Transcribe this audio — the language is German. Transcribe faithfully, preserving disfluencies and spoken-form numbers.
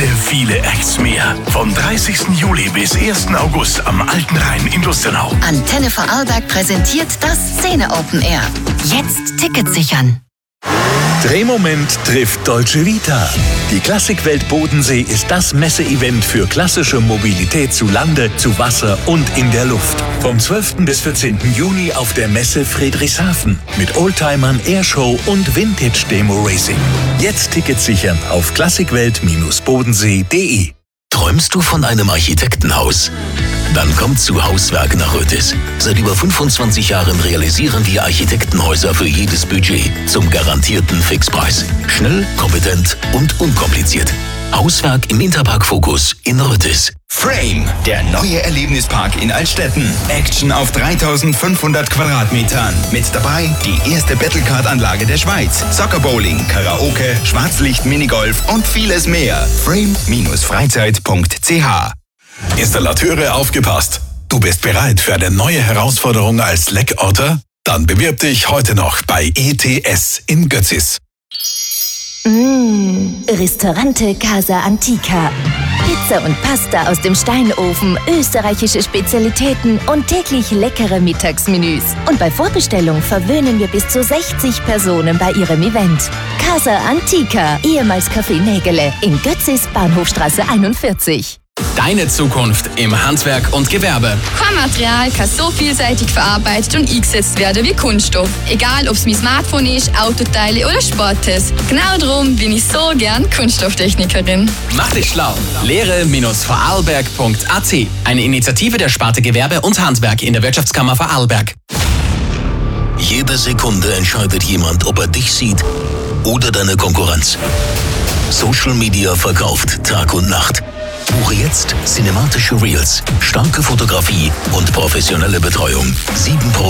viele, viele Acts mehr. Vom dreißigsten Juli bis ersten August am Alten Rhein in Lustenau. Antenne Vorarlberg präsentiert das Szene Open Air. Jetzt Tickets sichern. Drehmoment trifft Dolce Vita. Die Klassikwelt Bodensee ist das Messeevent für klassische Mobilität zu Lande, zu Wasser und in der Luft. Vom zwölften bis vierzehnten Juni auf der Messe Friedrichshafen mit Oldtimern, Airshow und Vintage Demo Racing. Jetzt Tickets sichern auf klassikwelt bodensee punkt de. Träumst du von einem Architektenhaus? Dann kommt zu Hauswerk nach Rötis. Seit über fünfundzwanzig Jahren realisieren wir Architektenhäuser für jedes Budget zum garantierten Fixpreis. Schnell, kompetent und unkompliziert. Hauswerk im Interpark Focus in Rötis. Frame, der neue Erlebnispark in Altstetten. Action auf dreitausendfünfhundert Quadratmetern. Mit dabei die erste Battlecard-Anlage der Schweiz. Soccer-Bowling, Karaoke, Schwarzlicht, Minigolf und vieles mehr. frame Freizeit punkt c h. Installateure, aufgepasst! Du bist bereit für eine neue Herausforderung als Leckorter? Dann bewirb dich heute noch bei E T S in Götzis. Mmh, Ristorante Casa Antica. Pizza und Pasta aus dem Steinofen, österreichische Spezialitäten und täglich leckere Mittagsmenüs. Und bei Vorbestellung verwöhnen wir bis zu sechzig Personen bei ihrem Event. Casa Antica, ehemals Café Nägele, in Götzis, Bahnhofstraße einundvierzig. Deine Zukunft im Handwerk und Gewerbe. Kein Material kann so vielseitig verarbeitet und eingesetzt werden wie Kunststoff. Egal, ob es mein Smartphone ist, Autoteile oder Sportes. Genau darum bin ich so gern Kunststofftechnikerin. Mach dich schlau. Lehre Vorarlberg punkt a t. Eine Initiative der Sparte Gewerbe und Handwerk in der Wirtschaftskammer Vorarlberg. Jede Sekunde entscheidet jemand, ob er dich sieht oder deine Konkurrenz. Social Media verkauft Tag und Nacht. Buche jetzt cinematische Reels, starke Fotografie und professionelle Betreuung. sieben